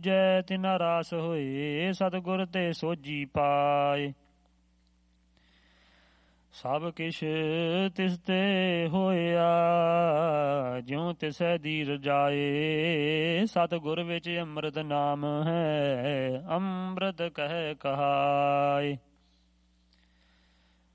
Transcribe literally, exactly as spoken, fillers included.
ਬੂਝੈ ਤਿਨਾ ਰਾਸ ਹੋਏ, ਸਤਿਗੁਰ ਤੇ ਸੋਝੀ ਪਾਏ। ਸਭ ਕਿਛ ਤਿਸ ਤੇ ਹੋਇਆ, ਜਿਉ ਤਿਸੈ ਦੀਰ ਜਾਏ। ਸਤਿਗੁਰ ਵਿੱਚ ਅੰਮ੍ਰਿਤ ਨਾਮ ਹੈ, ਅੰਮ੍ਰਿਤ ਕਹਿ ਕਹਾਏ।